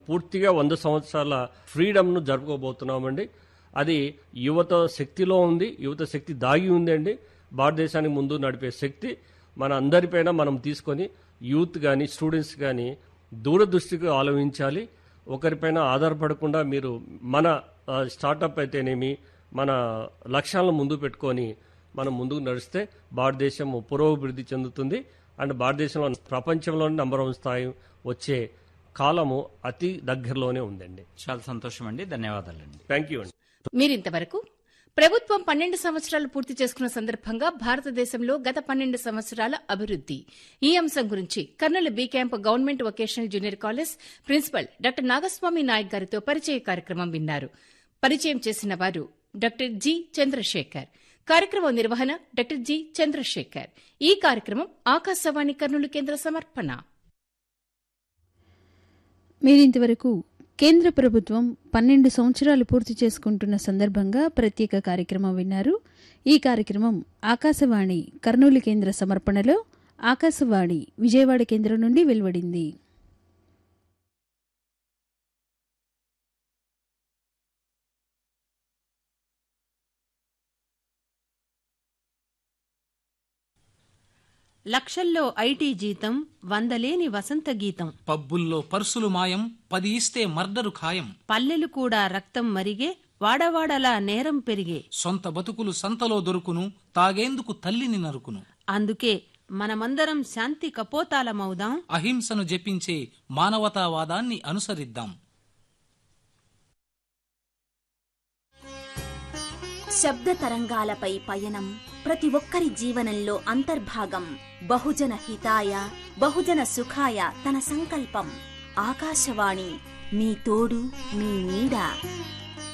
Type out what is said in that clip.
పూర్తిగా 100 సంవత్సరాల ఫ్రీడమ్ను జరుపుకోబోతున్నామండి. అది యువత శక్తిలో ఉంది, యువత శక్తి దాగి ఉందండి. భారతదేశానికి ముందు నడిపే శక్తి మన అందరిపైన మనం తీసుకొని యూత్ కానీ స్టూడెంట్స్ కానీ దూరదృష్టికి ఆలోచించాలి. ఒకరిపైన ఆధారపడకుండా మీరు మన స్టార్టప్ అయితేనేమి మన లక్ష్యాలను ముందు పెట్టుకొని మనం ముందుకు నడిస్తే భారతదేశం పురోభివృద్ధి చెందుతుంది. అండ్ భారతదేశంలో ప్రపంచంలోని నంబర్ 1 స్థాయి వచ్చే కాలము అతి దగ్గరలోనే ఉందండి. చాలా సంతోషం అండి, ధన్యవాదాలండి. థ్యాంక్ యూ అండి. మీరింతవరకు ప్రభుత్వం 12 సంవత్సరాలు పూర్తి చేసుకున్న సందర్భంగా భారతదేశంలో గత 12 సంవత్సరాల అభివృద్ది ఈ అంశం గురించి Kurnool B camp government vocational junior college principal doctor Nagaswamy Naik గారితో పరిచయ కార్యక్రమం విన్నారు. పరిచయం చేసిన వారు డాక్టర్ జి చంద్రశేఖర్. కార్యక్రమం నిర్వహణ డాక్టర్ జి చంద్రశేఖర్. ఈ కార్యక్రమం ఆకాశవాణి కర్నూలు కేంద్ర సమర్పణ. మీరింతవరకు కేంద్ర ప్రభుత్వం 12 సంవత్సరాలు పూర్తి చేసుకుంటున్న సందర్భంగా ప్రత్యేక కార్యక్రమం విన్నారు. ఈ కార్యక్రమం ఆకాశవాణి కర్నూలు కేంద్ర సమర్పణలో ఆకాశవాణి విజయవాడ కేంద్రం నుండి వెలువడింది. లక్షల్లో ఐటీ జీతం, వందలేని వసంత గీతం. పబ్బుల్లో పర్సులు మాయం, 10 ఇస్తే మర్డరు ఖాయం. పల్లెలు కూడా రక్తం మరిగే, వాడవాడలా నేరం పెరిగే. సొంత బతుకులు సంతలో దొరుకును, తాగేందుకు తల్లిని నరుకును. అందుకే మనమందరం శాంతి కపోతాలమవుదాం, అహింసను జపించే మానవతావాదాన్ని అనుసరిద్దాం. శబ్ద తరంగాలపై పయనం, ప్రతి ఒక్కరి జీవనంలో అంతర్భాగం. బహుజన హితాయ బహుజన సుఖాయ తన సంకల్పం. ఆకాశవాణి మీ తోడు, మీ నీడ.